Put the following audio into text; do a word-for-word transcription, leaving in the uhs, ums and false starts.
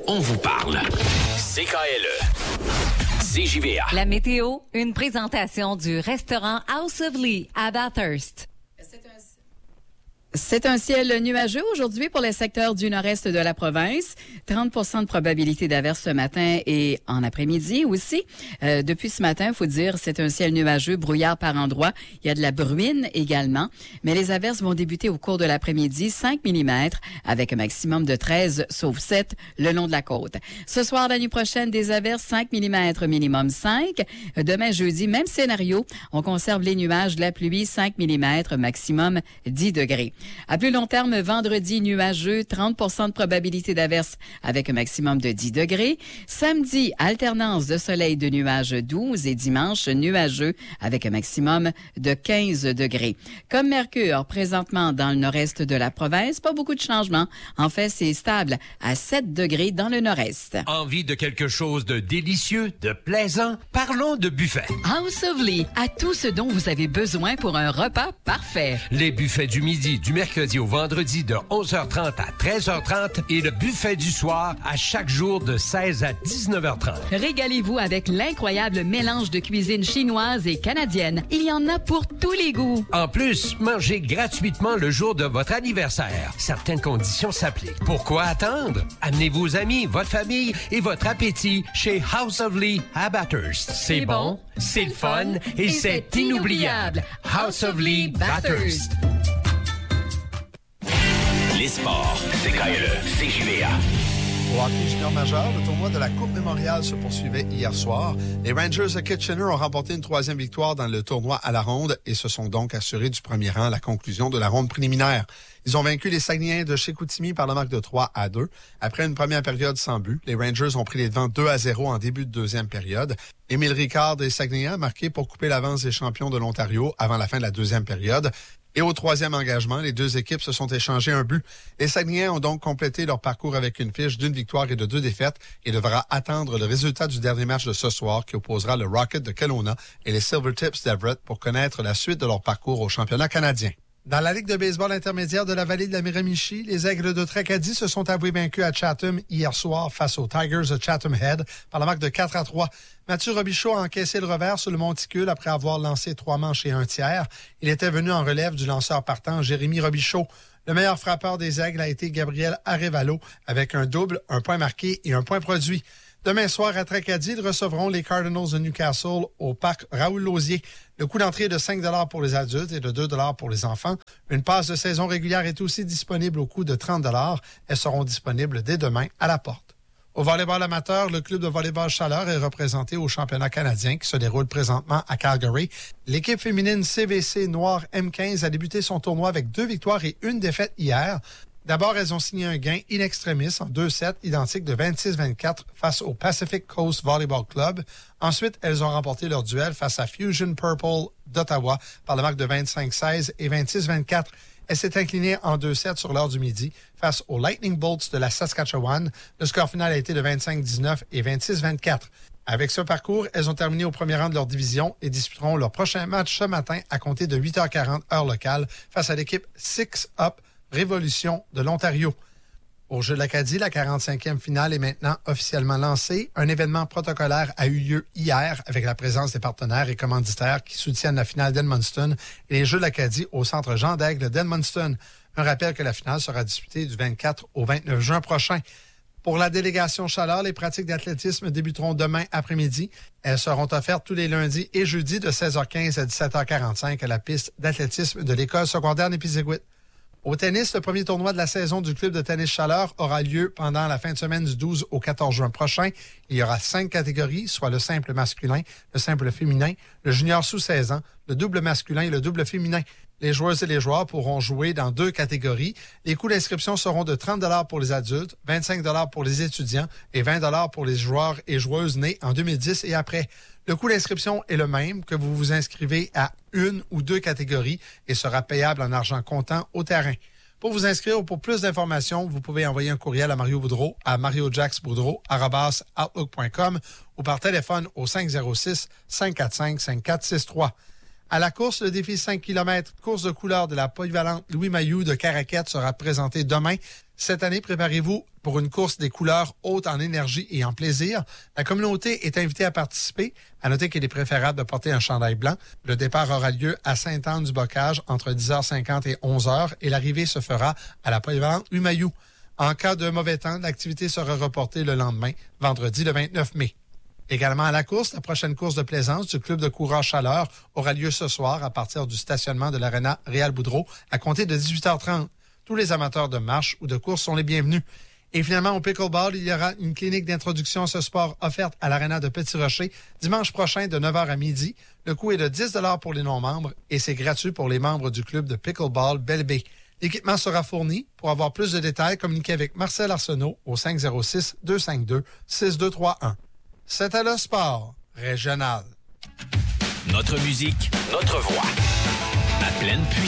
on vous parle. C K L E. C J V A. La météo, une présentation du restaurant House of Lee à Bathurst. C'est un ciel nuageux aujourd'hui pour les secteurs du nord-est de la province. trente pour cent de probabilité d'averse ce matin et en après-midi aussi. Euh, depuis ce matin, il faut dire, c'est un ciel nuageux, brouillard par endroits. Il y a de la bruine également. Mais les averses vont débuter au cours de l'après-midi, cinq millimètres, avec un maximum de treize, sauf sept, le long de la côte. Ce soir, la nuit prochaine, des averses, cinq millimètres, minimum cinq. Demain, jeudi, même scénario. On conserve les nuages, de la pluie, cinq millimètres, maximum dix degrés. À plus long terme, vendredi, nuageux, trente pour cent de probabilité d'averse avec un maximum de dix degrés. Samedi, alternance de soleil de nuages douze et dimanche, nuageux avec un maximum de quinze degrés. Comme Mercure, présentement dans le nord-est de la province, pas beaucoup de changements. En fait, c'est stable à sept degrés dans le nord-est. Envie de quelque chose de délicieux, de plaisant? Parlons de buffet. House of Lee a tout ce dont vous avez besoin pour un repas parfait. Les buffets du midi, du mercredi au vendredi de onze heures trente à treize heures trente et le buffet du soir à chaque jour de seize à dix-neuf heures trente. Régalez-vous avec l'incroyable mélange de cuisine chinoise et canadienne. Il y en a pour tous les goûts. En plus, mangez gratuitement le jour de votre anniversaire. Certaines conditions s'appliquent. Pourquoi attendre? Amenez vos amis, votre famille et votre appétit chez House of Lee à Bathurst. C'est bon, c'est le fun et c'est inoubliable. House of Lee Bathurst. Les sports, C K L E, C J V A. Au hockey junior majeur, le tournoi de la Coupe Mémorial se poursuivait hier soir. Les Rangers de Kitchener ont remporté une troisième victoire dans le tournoi à la ronde et se sont donc assurés du premier rang à la conclusion de la ronde préliminaire. Ils ont vaincu les Saguenayens de Chicoutimi par la marque de trois à deux. Après une première période sans but, les Rangers ont pris les devants deux à zéro en début de deuxième période. Émile Ricard des Saguenayens a marqué pour couper l'avance des champions de l'Ontario avant la fin de la deuxième période. Et au troisième engagement, les deux équipes se sont échangées un but. Les Saguenayens ont donc complété leur parcours avec une fiche d'une victoire et de deux défaites et devra attendre le résultat du dernier match de ce soir qui opposera le Rocket de Kelowna et les Silvertips d'Everett pour connaître la suite de leur parcours au championnat canadien. Dans la Ligue de baseball intermédiaire de la vallée de la Miramichi, les Aigles de Tracadie se sont avoués vaincus à Chatham hier soir face aux Tigers de Chatham Head par la marque de quatre à trois. Mathieu Robichaud a encaissé le revers sur le monticule après avoir lancé trois manches et un tiers. Il était venu en relève du lanceur partant Jérémy Robichaud. Le meilleur frappeur des Aigles a été Gabriel Arevalo avec un double, un point marqué et un point produit. Demain soir, à Tracadie, ils recevront les Cardinals de Newcastle au parc Raoul-Lausier. Le coût d'entrée est de cinq dollars pour les adultes et de deux dollars pour les enfants. Une passe de saison régulière est aussi disponible au coût de trente dollars. Elles seront disponibles dès demain à la porte. Au volleyball amateur, le club de volleyball Chaleur est représenté au championnat canadien qui se déroule présentement à Calgary. L'équipe féminine C V C Noir M quinze a débuté son tournoi avec deux victoires et une défaite hier. D'abord, elles ont signé un gain in extremis en deux sets identiques de vingt-six vingt-quatre face au Pacific Coast Volleyball Club. Ensuite, elles ont remporté leur duel face à Fusion Purple d'Ottawa par la marque de vingt-cinq seize et vingt-six vingt-quatre. Elle s'est inclinée en deux sets sur l'heure du midi face aux Lightning Bolts de la Saskatchewan. Le score final a été de vingt-cinq dix-neuf et vingt-six vingt-quatre. Avec ce parcours, elles ont terminé au premier rang de leur division et disputeront leur prochain match ce matin à compter de huit heures quarante heure locale face à l'équipe Six Up Révolution de l'Ontario. Au Jeu de l'Acadie, la quarante-cinquième finale est maintenant officiellement lancée. Un événement protocolaire a eu lieu hier avec la présence des partenaires et commanditaires qui soutiennent la finale d'Edmundston et les Jeux de l'Acadie au Centre Jean d'Aigle d'Edmundston. Un rappel que la finale sera disputée du vingt-quatre au vingt-neuf juin prochain. Pour la délégation Chaleur, les pratiques d'athlétisme débuteront demain après-midi. Elles seront offertes tous les lundis et jeudis de seize heures quinze à dix-sept heures quarante-cinq à la piste d'athlétisme de l'école secondaire Népisiguit. Au tennis, le premier tournoi de la saison du club de tennis Chaleur aura lieu pendant la fin de semaine du douze au quatorze juin prochain. Il y aura cinq catégories, soit le simple masculin, le simple féminin, le junior sous seize ans, le double masculin et le double féminin. Les joueuses et les joueurs pourront jouer dans deux catégories. Les coûts d'inscription seront de trente dollars pour les adultes, vingt-cinq dollars pour les étudiants et vingt dollars pour les joueurs et joueuses nés en deux mille dix et après. Le coût d'inscription est le même que vous vous inscrivez à une ou deux catégories et sera payable en argent comptant au terrain. Pour vous inscrire ou pour plus d'informations, vous pouvez envoyer un courriel à Mario Boudreau à mariojacksboudreau arobase outlook point com ou par téléphone au cinq zéro six, cinq quatre cinq, cinq quatre six trois. À la course, le défi cinq kilomètres course de couleur de la polyvalente Louis Mailloux de Caraquette sera présenté demain. Cette année, préparez-vous pour une course des couleurs hautes en énergie et en plaisir. La communauté est invitée à participer. À noter qu'il est préférable de porter un chandail blanc. Le départ aura lieu à Sainte-Anne-du-Bocage entre dix heures cinquante et onze heures et l'arrivée se fera à la polyvalente Humayou. En cas de mauvais temps, l'activité sera reportée le lendemain, vendredi le vingt-neuf mai. Également à la course, la prochaine course de plaisance du Club de coureurs Chaleur aura lieu ce soir à partir du stationnement de l'Arena Réal Boudreau à compter de dix-huit heures trente. Tous les amateurs de marche ou de course sont les bienvenus. Et finalement, au pickleball, il y aura une clinique d'introduction à ce sport offerte à l'Arena de Petit-Rocher dimanche prochain de neuf heures à midi. Le coût est de dix dollars pour les non-membres et c'est gratuit pour les membres du club de pickleball Belle-Baie. L'équipement sera fourni. Pour avoir plus de détails, communiquez avec Marcel Arsenault au cinq zéro six, deux cinq deux, six deux trois un. C'était le sport régional. Notre musique, notre voix. À pleine puissance.